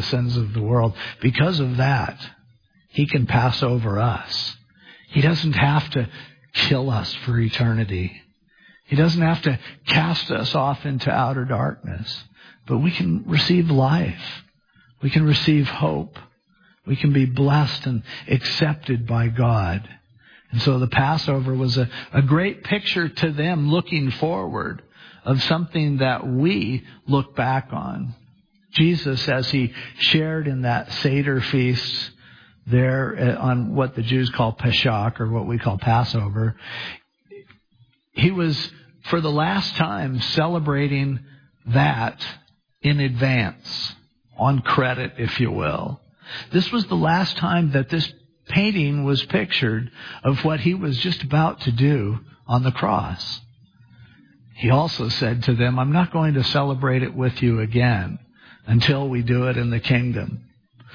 sins of the world. Because of that, he can pass over us. He doesn't have to kill us for eternity. He doesn't have to cast us off into outer darkness. But we can receive life. We can receive hope. We can be blessed and accepted by God. And so the Passover was a great picture to them looking forward of something that we look back on. Jesus, as he shared in that Seder feast there on what the Jews call Pesach, or what we call Passover, he was for the last time celebrating that in advance, on credit, if you will. This was the last time that this painting was pictured of what he was just about to do on the cross. He also said to them, I'm not going to celebrate it with you again until we do it in the kingdom.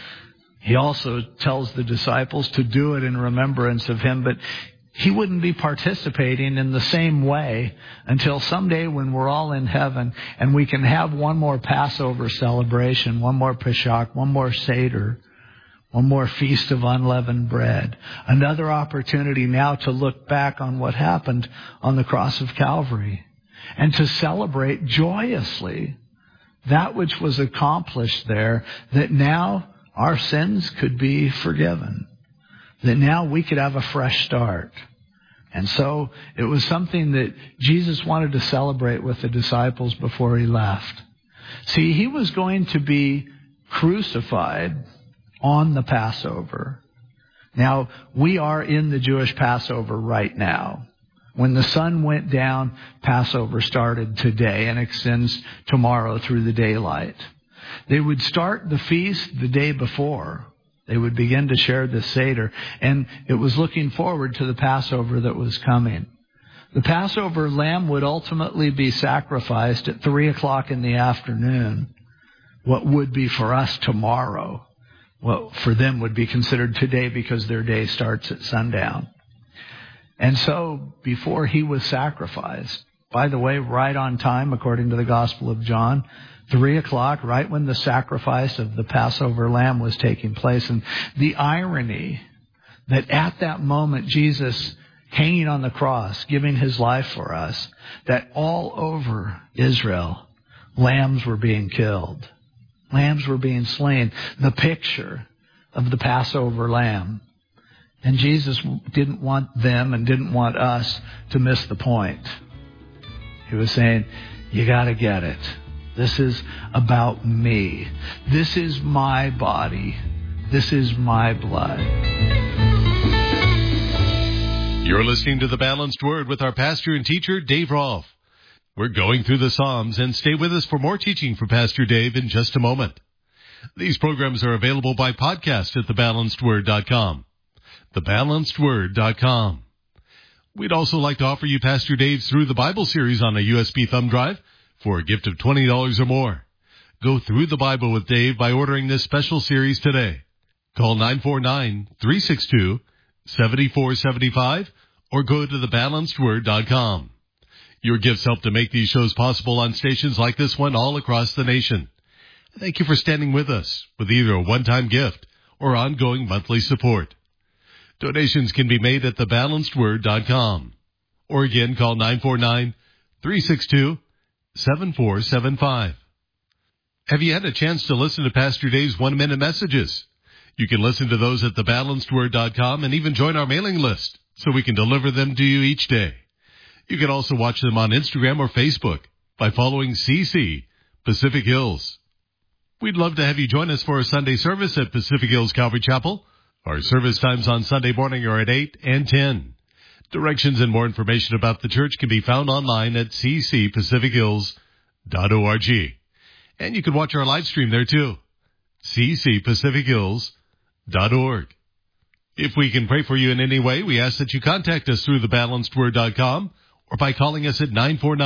He also tells the disciples to do it in remembrance of him, but he wouldn't be participating in the same way until someday when we're all in heaven and we can have one more Passover celebration, one more Pesach, one more Seder, one more Feast of Unleavened Bread. Another opportunity now to look back on what happened on the cross of Calvary and to celebrate joyously that which was accomplished there, that now our sins could be forgiven, that now we could have a fresh start. And so it was something that Jesus wanted to celebrate with the disciples before he left. See, he was going to be crucified on the Passover. Now, we are in the Jewish Passover right now. When the sun went down, Passover started today and extends tomorrow through the daylight. They would start the feast the day before. They would begin to share the Seder, and it was looking forward to the Passover that was coming. The Passover lamb would ultimately be sacrificed at 3 o'clock in the afternoon, what would be for us tomorrow. What for them would be considered today because their day starts at sundown. And so, before he was sacrificed, by the way, right on time, according to the Gospel of John, 3 o'clock, right when the sacrifice of the Passover lamb was taking place. And the irony that at that moment, Jesus hanging on the cross, giving his life for us, that all over Israel, lambs were being killed. Lambs were being slain. The picture of the Passover lamb. And Jesus didn't want them and didn't want us to miss the point. He was saying, you got to get it. This is about me. This is my body. This is my blood. You're listening to The Balanced Word with our pastor and teacher, Dave Rolfe. We're going through the Psalms, and stay with us for more teaching from Pastor Dave in just a moment. These programs are available by podcast at thebalancedword.com. thebalancedword.com. We'd also like to offer you Pastor Dave's Through the Bible series on a USB thumb drive for a gift of $20 or more. Go through the Bible with Dave by ordering this special series today. Call 949-362-7475 or go to thebalancedword.com. Your gifts help to make these shows possible on stations like this one all across the nation. Thank you for standing with us with either a one-time gift or ongoing monthly support. Donations can be made at thebalancedword.com. Or again, call 949-362-7475. Have you had a chance to listen to Pastor Dave's 1-minute messages? You can listen to those at thebalancedword.com and even join our mailing list so we can deliver them to you each day. You can also watch them on Instagram or Facebook by following CC Pacific Hills. We'd love to have you join us for a Sunday service at Pacific Hills Calvary Chapel. Our service times on Sunday morning are at 8 and 10. Directions and more information about the church can be found online at ccpacifichills.org. And you can watch our live stream there too, ccpacifichills.org. If we can pray for you in any way, we ask that you contact us through thebalancedword.com or by calling us at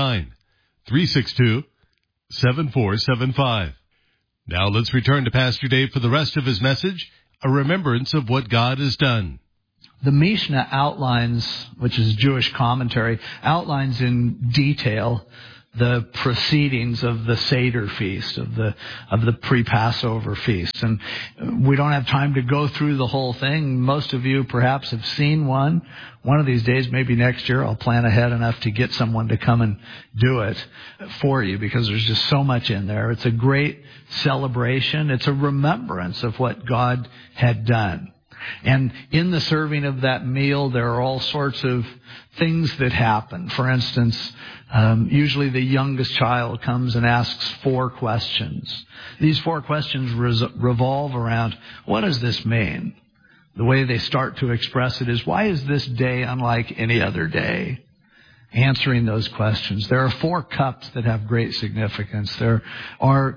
949-362-7475. Now let's return to Pastor Dave for the rest of his message, a remembrance of what God has done. The Mishnah outlines, which is Jewish commentary, outlines in detail the proceedings of the Seder feast, of the pre-Passover feast. And we don't have time to go through the whole thing. Most of you perhaps have seen one. One of these days, maybe next year, I'll plan ahead enough to get someone to come and do it for you, because there's just so much in there. It's a great celebration. It's a remembrance of what God had done. And in the serving of that meal, there are all sorts of things that happen. For instance, usually the youngest child comes and asks 4 questions. These 4 questions revolve around, what does this mean? The way they start to express it is, why is this day unlike any other day? Answering those questions. There are 4 cups that have great significance. There are,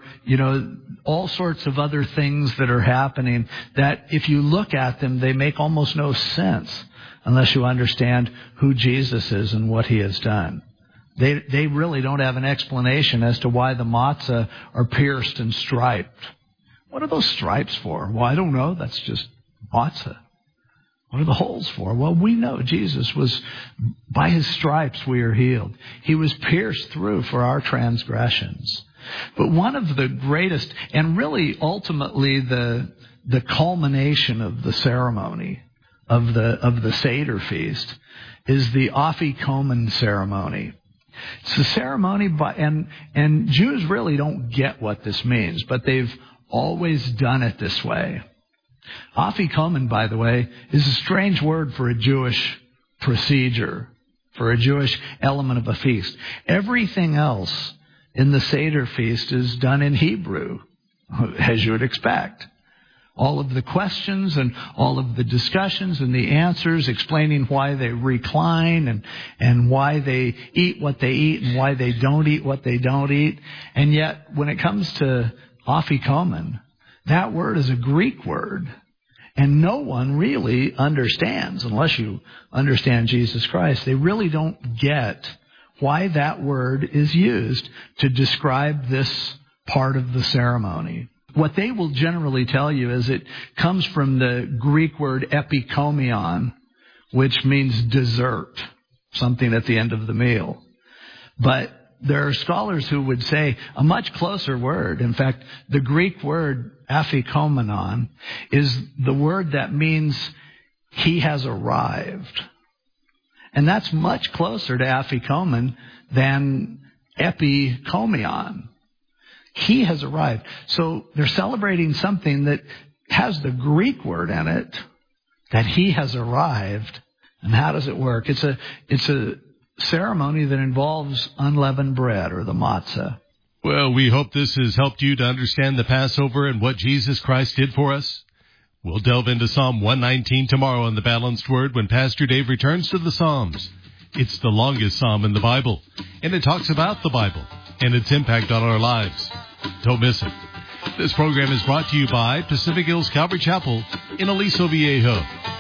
all sorts of other things that are happening that if you look at them, they make almost no sense unless you understand who Jesus is and what he has done. They really don't have an explanation as to why the matzah are pierced and striped. What are those stripes for? Well, I don't know. That's just matzah. What are the holes for? Well, we know Jesus was, by his stripes we are healed. He was pierced through for our transgressions. But one of the greatest, and really ultimately the culmination of the ceremony of the Seder feast, is the Afikomen ceremony. It's the ceremony and Jews really don't get what this means, but they've always done it this way. Afikomen, by the way, is a strange word for a Jewish procedure, for a Jewish element of a feast. Everything else in the Seder feast is done in Hebrew, as you would expect. All of the questions and all of the discussions and the answers explaining why they recline and why they eat what they eat and why they don't eat what they don't eat. And yet, when it comes to Afikomen, that word is a Greek word, and no one really understands, unless you understand Jesus Christ. They really don't get why that word is used to describe this part of the ceremony. What they will generally tell you is it comes from the Greek word epikomion, which means dessert, something at the end of the meal. But there are scholars who would say a much closer word. In fact, the Greek word afikomenon is the word that means he has arrived. And that's much closer to afikomen than epikomion. He has arrived. So they're celebrating something that has the Greek word in it, that he has arrived. And how does it work? It's a ceremony that involves unleavened bread, or the matzah. Well, we hope this has helped you to understand the Passover and what Jesus Christ did for us. We'll delve into Psalm 119 tomorrow on The Balanced Word when Pastor Dave returns to the Psalms. It's the longest psalm in the Bible, and it talks about the Bible and its impact on our lives. Don't miss it. This program is brought to you by Pacific Hills Calvary Chapel in Aliso Viejo.